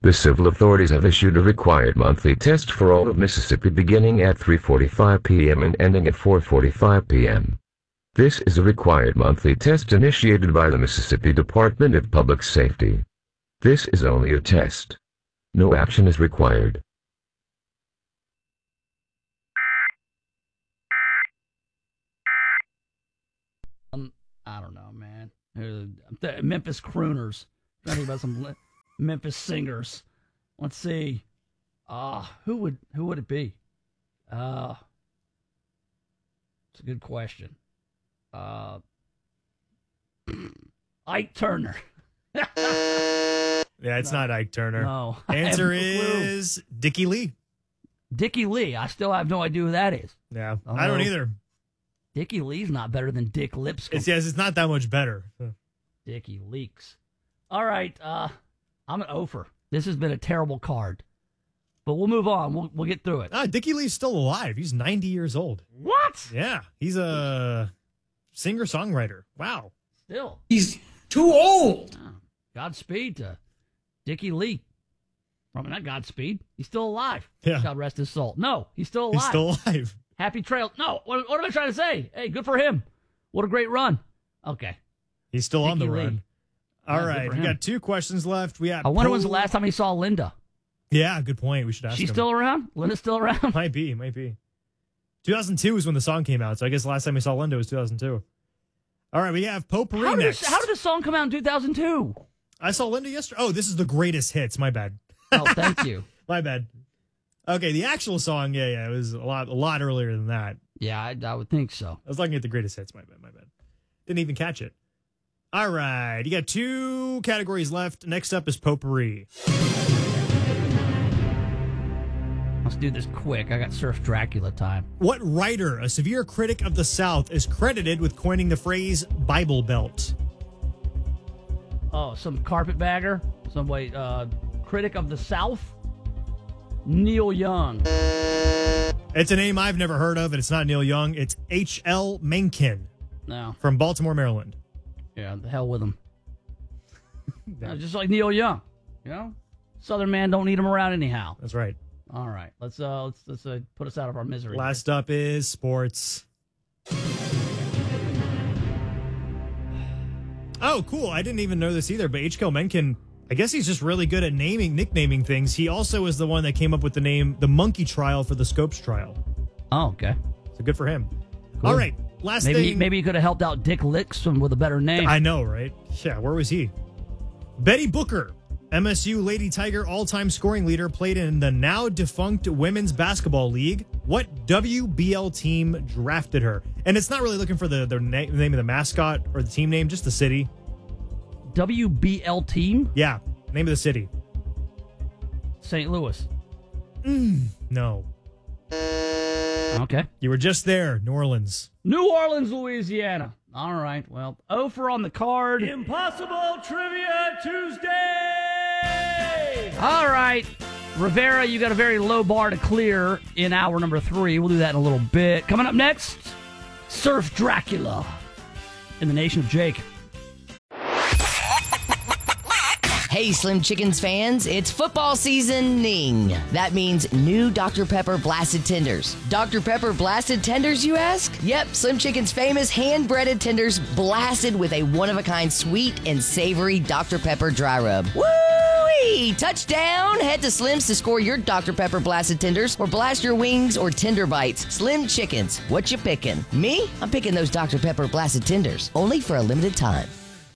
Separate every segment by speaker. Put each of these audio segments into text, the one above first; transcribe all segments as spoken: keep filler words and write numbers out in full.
Speaker 1: The civil authorities have issued a required monthly test for all of Mississippi beginning at three forty-five p m and ending at four forty-five p m This is a required monthly test initiated by the Mississippi Department of Public Safety. This is only a test. No action is required.
Speaker 2: Um, I don't know, man. Uh, Memphis crooners. I'm thinking about some Memphis singers. Let's see. Uh, who would who would it be? Uh, it's a good question. Uh, Ike Turner.
Speaker 3: Yeah, it's no. not Ike Turner.
Speaker 2: No.
Speaker 3: Answer is Dickie Lee.
Speaker 2: Dickie Lee. I still have no idea who that is.
Speaker 3: Yeah, uh, I don't either.
Speaker 2: Dickie Lee's not better than Dick Lipscomb.
Speaker 3: It's, yes, it's not that much better.
Speaker 2: Dickie Leaks. All right, uh, I'm an Ofer. This has been a terrible card. But we'll move on. We'll we'll get through it.
Speaker 3: Ah, Dickie Lee's still alive. He's ninety years old.
Speaker 2: What?
Speaker 3: Yeah, he's a singer-songwriter. Wow.
Speaker 2: Still.
Speaker 4: He's too old.
Speaker 2: Oh, Godspeed to Dickie Lee. I mean, not Godspeed. He's still alive.
Speaker 3: Yeah.
Speaker 2: God rest his soul. No, he's still alive.
Speaker 3: He's still alive.
Speaker 2: Happy trail. No, what, what am I trying to say? Hey, good for him. What a great run. Okay.
Speaker 3: He's still
Speaker 2: Dickie
Speaker 3: on the
Speaker 2: Lee.
Speaker 3: run. All
Speaker 2: Yeah,
Speaker 3: right, we got two questions left. We got.
Speaker 2: I wonder
Speaker 3: po-
Speaker 2: when's the last time he saw Linda.
Speaker 3: Yeah, good point. We should ask
Speaker 2: She's
Speaker 3: him.
Speaker 2: still around? Linda's still around?
Speaker 3: Might be, might be. two thousand two is when the song came out, so I guess the last time we saw Linda was two thousand two. All right, we have Potpourri
Speaker 2: how
Speaker 3: next.
Speaker 2: Did, how did the song come out in two thousand two?
Speaker 3: I saw Linda yesterday. Oh, this is the greatest hits. My bad.
Speaker 2: Oh, thank you.
Speaker 3: My bad. Okay, the actual song, yeah, yeah, it was a lot, a lot earlier than that.
Speaker 2: Yeah, I, I would think so.
Speaker 3: I was looking at the greatest hits. My bad, my bad. Didn't even catch it. All right, you got two categories left. Next up is Potpourri.
Speaker 2: Let's do this quick. I got Surf Dracula time.
Speaker 3: What writer, a severe critic of the South, is credited with coining the phrase Bible Belt?
Speaker 2: Oh, some carpetbagger? Some way, uh, critic of the South? Neil Young.
Speaker 3: It's a name I've never heard of, and it's not Neil Young. It's H L Mencken.
Speaker 2: No.
Speaker 3: From Baltimore, Maryland.
Speaker 2: Yeah, the hell with him. uh, just like Neil Young, you know? Southern man don't need him around anyhow.
Speaker 3: That's right.
Speaker 2: All right, let's uh, let's let's uh, put us out of our misery.
Speaker 3: Last here. up is sports. Oh, cool! I didn't even know this either. But H L Mencken, I guess he's just really good at naming, nicknaming things. He also is the one that came up with the name the Monkey Trial for the Scopes Trial.
Speaker 2: Oh, okay.
Speaker 3: So good for him.
Speaker 2: Cool.
Speaker 3: All right, last
Speaker 2: maybe
Speaker 3: thing.
Speaker 2: He, maybe he could have helped out Dick Lipscomb with a better name.
Speaker 3: I know, right? Yeah, where was he? Betty Booker, M S U Lady Tiger all-time scoring leader, played in the now-defunct Women's Basketball League. What W B L team drafted her? And it's not really looking for the, the na- name of the mascot or the team name, just the city.
Speaker 2: W B L team?
Speaker 3: Yeah, name of the city.
Speaker 2: Saint Louis.
Speaker 3: Mm, no.
Speaker 2: Okay.
Speaker 3: You were just there, New Orleans.
Speaker 2: New Orleans, Louisiana. All right, well, Ofer on the card.
Speaker 5: Impossible Trivia Tuesday!
Speaker 2: All right, Rivera, you got a very low bar to clear in hour number three. We'll do that in a little bit. Coming up next, Surf Dracula in the Nation of Jake.
Speaker 6: Hey, Slim Chickens fans, it's football seasoning. That means new Doctor Pepper Blasted Tenders. Doctor Pepper Blasted Tenders, you ask? Yep, Slim Chicken's famous hand-breaded tenders blasted with a one-of-a-kind sweet and savory Doctor Pepper dry rub. Woo-wee! Touchdown! Head to Slim's to score your Doctor Pepper Blasted Tenders or blast your wings or tender bites. Slim Chickens, what you picking? Me? I'm picking those Doctor Pepper Blasted Tenders, only for a limited time.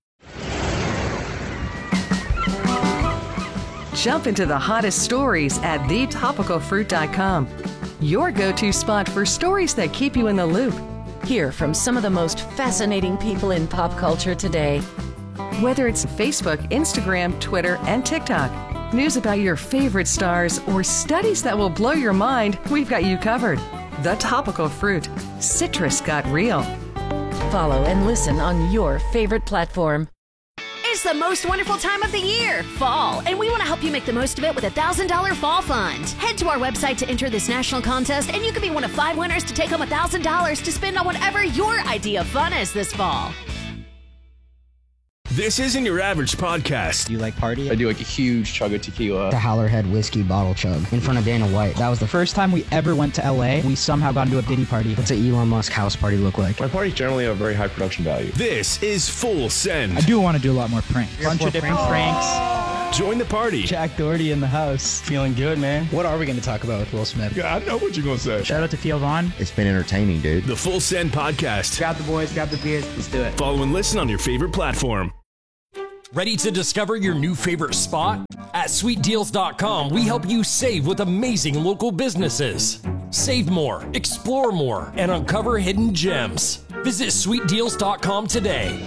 Speaker 7: Jump into the hottest stories at the topical fruit dot com. Your go-to spot for stories that keep you in the loop.
Speaker 8: Hear from some of the most fascinating people in pop culture today.
Speaker 7: Whether it's Facebook, Instagram, Twitter, and TikTok, news about your favorite stars, or studies that will blow your mind, we've got you covered. The Topical Fruit. Citrus got real.
Speaker 8: Follow and listen on your favorite platform.
Speaker 9: It's the most wonderful time of the year, fall, and we want to help you make the most of it with a one thousand dollars Fall Fund. Head to our website to enter this national contest, and you could be one of five winners to take home one thousand dollars to spend on whatever your idea of fun is this fall.
Speaker 10: This isn't your average podcast.
Speaker 11: Do you like party?
Speaker 12: I do like a huge chug of tequila.
Speaker 11: The Howlerhead whiskey bottle chug in front of Dana White. That was the first time we ever went to L A. We somehow got into a Diddy party. What's an Elon Musk house party look like?
Speaker 12: My parties generally have a very high production value.
Speaker 10: This is Full Send.
Speaker 11: I do want to do a lot more pranks. A bunch of different pranks.
Speaker 10: Join the party.
Speaker 11: Jack Doherty in the house.
Speaker 12: Feeling good, man.
Speaker 11: What are we going to talk about with Will Smith?
Speaker 13: Yeah, I know what you're going to say.
Speaker 11: Shout out to Theo Vaughn.
Speaker 14: It's been entertaining, dude.
Speaker 10: The Full Send Podcast.
Speaker 11: Grab the boys, grab the beers. Let's do it.
Speaker 10: Follow and listen on your favorite platform.
Speaker 15: Ready to discover your new favorite spot? At sweet deals dot com, we help you save with amazing local businesses. Save more, explore more, and uncover hidden gems. Visit sweet deals dot com today.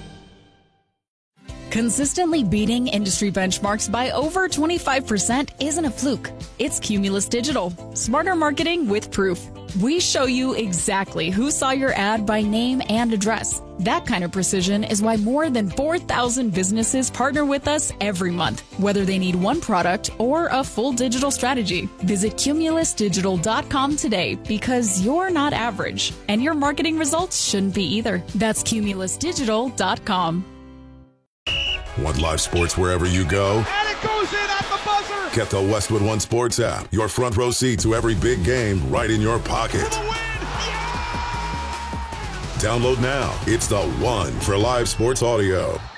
Speaker 16: Consistently beating industry benchmarks by over twenty-five percent isn't a fluke. It's Cumulus Digital. Smarter marketing with proof. We show you exactly who saw your ad by name and address. That kind of precision is why more than four thousand businesses partner with us every month, whether they need one product or a full digital strategy. Visit cumulus digital dot com today because you're not average, and your marketing results shouldn't be either. That's cumulus digital dot com.
Speaker 17: Want live sports wherever you go?
Speaker 18: And it goes in at the buzzer!
Speaker 17: Get the Westwood One Sports app. Your front row seat to every big game right in your pocket.
Speaker 18: For the win! Yeah!
Speaker 17: Download now. It's the one for live sports audio.